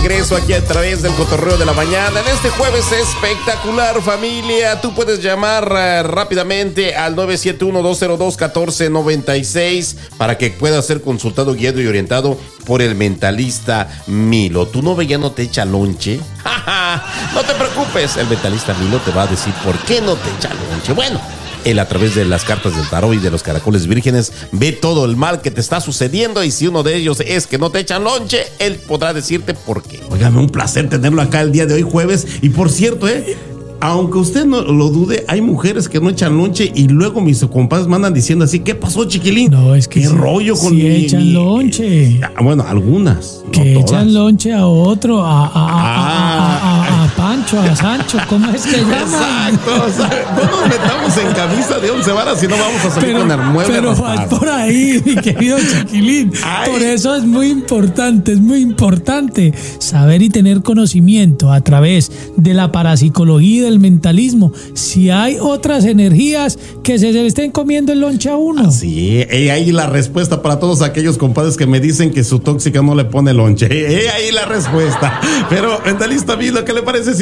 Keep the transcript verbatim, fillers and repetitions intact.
regreso aquí a través del Cotorreo de la Mañana. En este jueves espectacular, familia. Tú puedes llamar uh, rápidamente al nueve siete uno, dos cero dos, uno cuatro nueve seis para que puedas ser consultado, guiado y orientado por el mentalista Milo. ¿Tu novia ya no te echa lonche? No te preocupes, el mentalista Milo te va a decir por qué no te echa lonche. Bueno, él a través de las cartas del tarot y de los caracoles vírgenes ve todo el mal que te está sucediendo, y si uno de ellos es que no te echan lonche, él podrá decirte por qué. Óigame, un placer tenerlo acá el día de hoy, jueves. Y por cierto, eh aunque usted no lo dude, hay mujeres que no echan lonche y luego mis compadres mandan diciendo así: ¿qué pasó, chiquilín? No, es que ¿Qué sí, rollo con sí mi, echan mi, lonche? Ah, bueno, algunas. Que no echan todas. lonche a otro, a, a, a, Ah. a, a, a, a Pancho, a Sancho, ¿cómo es que llaman? Exacto, o sea, no nos metamos en camisa de once varas si no vamos a salir Pero, con el mueble pero raspado. vas por ahí, mi querido chiquilín. Ay. Por eso es muy importante, es muy importante saber y tener conocimiento a través de la parapsicología y del mentalismo si hay otras energías que se, se le estén comiendo el lonche a uno. Sí, he ahí la respuesta para todos aquellos compadres que me dicen que su tóxica no le pone lonche. He ahí la respuesta. Pero, mentalista Milo, ¿qué le parece si